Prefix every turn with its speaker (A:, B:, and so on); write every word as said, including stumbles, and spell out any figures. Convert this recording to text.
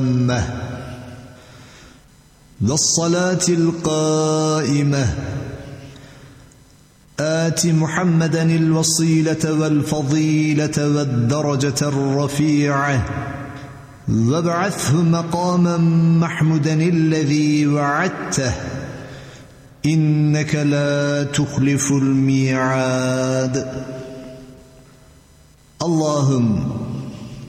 A: والصلاة القائمة آت محمدا الوصيلة والفضيلة والدرجة الرفيعة وابعثه مقاما محمودا الذي وعدته إنك لا تخلف الميعاد. اللهم